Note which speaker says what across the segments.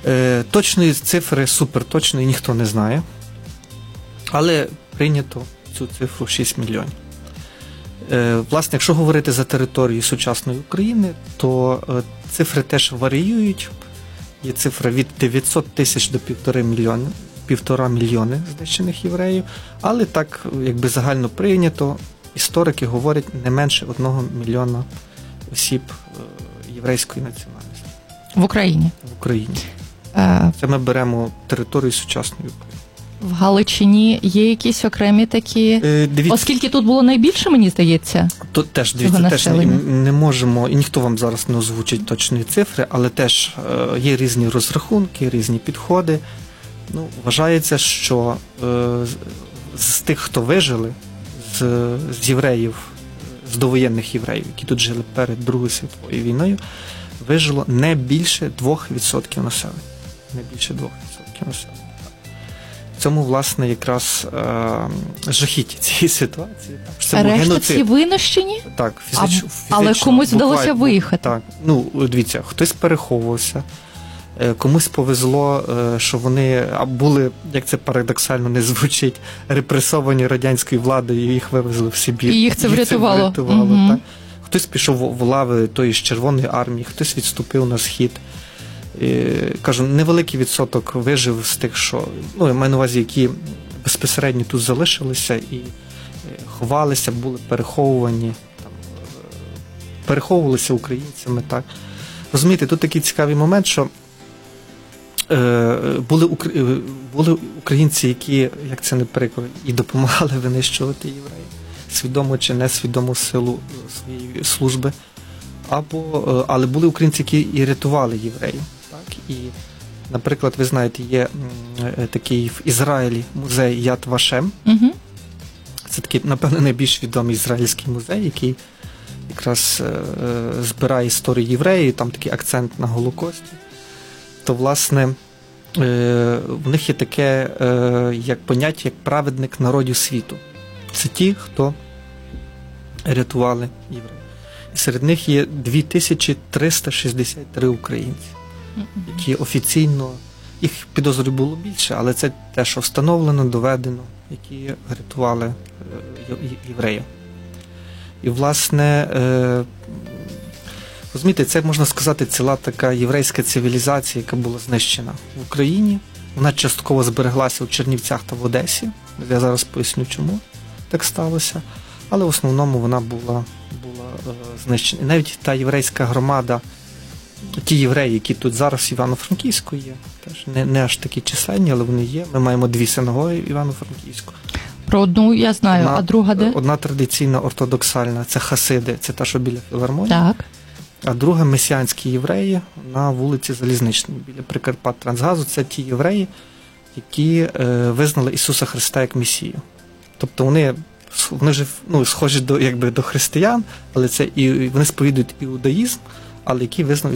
Speaker 1: Точної цифри, суперточної, ніхто не знає, але прийнято цю цифру 6 мільйонів. Власне, якщо говорити за територію сучасної України, то цифри теж варіюють. Є цифра від 900 тисяч до 1,5 мільйони знищених євреїв, але так, якби загально прийнято, історики говорять не менше 1 мільйона осіб єврейської національності.
Speaker 2: В Україні?
Speaker 1: В Україні. Це ми беремо територію сучасної України.
Speaker 2: В Галичині є якісь окремі такі, оскільки тут було найбільше, мені здається,
Speaker 1: тут теж, дивіться, теж не можемо, і ніхто вам зараз не озвучить точної цифри, але теж є різні розрахунки, різні підходи. Вважається, що з тих, хто вижили, з євреїв, з довоєнних євреїв, які тут жили перед Другою світовою війною, вижило не більше 2% населення. Не більше 2% населення. В цьому, власне, якраз жахіття цієї ситуації.
Speaker 2: А решта всі винищені?
Speaker 1: Так, фізично.
Speaker 2: Але комусь вдалося виїхати?
Speaker 1: Так. Дивіться, хтось переховувався, комусь повезло, що вони були, як це парадоксально не звучить, репресовані радянською владою, і їх вивезли в Сибір.
Speaker 2: І їх це врятувало.
Speaker 1: Угу. Так. Хтось пішов в лави тої ж Червоної армії, хтось відступив на схід. Кажу, невеликий відсоток вижив з тих, що, я маю на увазі, які безпосередньо тут залишилися і ховалися, були переховувані, переховувалися українцями, так. Розумієте, тут такий цікавий момент, що були українці, які, як це не прикро, і допомагали винищувати євреїв, свідомо чи несвідомо в силу своєї служби, але були українці, які і рятували євреїв. Так? І, наприклад, ви знаєте, є такий в Ізраїлі музей Яд Вашем.
Speaker 2: Угу.
Speaker 1: Це такий, напевно, найбільш відомий ізраїльський музей, який якраз збирає історію євреїв, там такий акцент на Голокості. То, власне, в них є таке як поняття, як праведник народів світу. Це ті, хто рятували євреїв. І серед них є 2363 українці, які офіційно, їх підозрюю було більше, але це те, що встановлено, доведено, які рятували євреїв. І, власне, розумієте, це, можна сказати, ціла така єврейська цивілізація, яка була знищена в Україні. Вона частково збереглася у Чернівцях та в Одесі. Я зараз поясню, чому так сталося. Але в основному вона була знищена. І навіть та єврейська громада, ті євреї, які тут зараз в Івано-Франківську є, теж не аж такі численні, але вони є. Ми маємо 2 синагоги в Івано-Франківську.
Speaker 2: Про одну я знаю, а друга де?
Speaker 1: Одна традиційна ортодоксальна, це хасиди, це та, що біля філармонії.
Speaker 2: Так.
Speaker 1: А друга месіанські євреї на вулиці Залізничній, біля Прикарпат Трансгазу. Це ті євреї, які визнали Ісуса Христа як Месію. Тобто вони ж схожі до християн, але це вони сповідують іудаїзм, але які визнали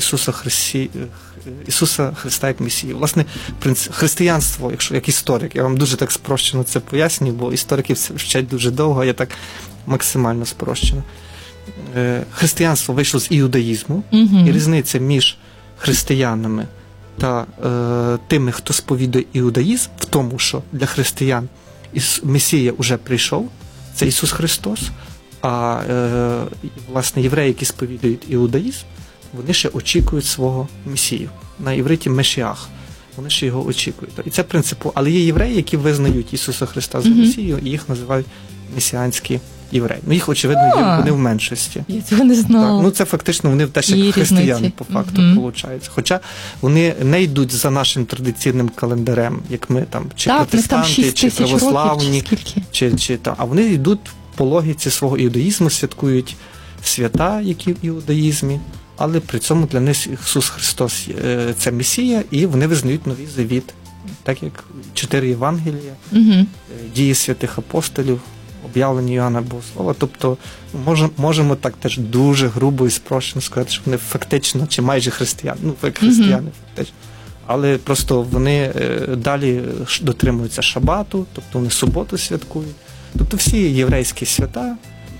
Speaker 1: Ісуса Христа як Месію. Власне, християнство, якщо як історик, я вам дуже так спрощено це пояснюю, бо істориків це вчать дуже довго, я так максимально спрощено. Християнство вийшло з іудаїзму, і різниця між християнами та тими, хто сповідує іудаїзм, в тому, що для християн Месія вже прийшов, це Ісус Христос, а власне євреї, які сповідують іудаїзм, вони ще очікують свого Месію. На івриті Мешіах. Вони ще його очікують. І це принципово. Але є євреї, які визнають Ісуса Христа за Месію, і їх називають месіанські євреї. Їх, очевидно, є вони в меншості.
Speaker 2: Я цього не знала.
Speaker 1: Так, це фактично вони теж як християни, по факту, виходить. Хоча вони не йдуть за нашим традиційним календарем, як ми там, чи протестанти, чи православні, а вони йдуть по логіці свого іудаїзму, святкують свята, які в іудаїзмі, але при цьому для них Ісус Христос – це Месія, і вони визнають Новий Завіт, так як 4 Євангелія, дії святих апостолів, об'явлення Іоанна Богослова. Тобто можемо так теж дуже грубо і спрощено сказати, що вони фактично, чи майже християни, як християни фактично. Але просто вони далі дотримуються шабату, тобто вони суботу святкують. Тобто всі єврейські свята,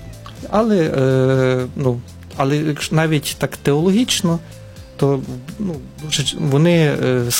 Speaker 1: але навіть так теологічно, то вони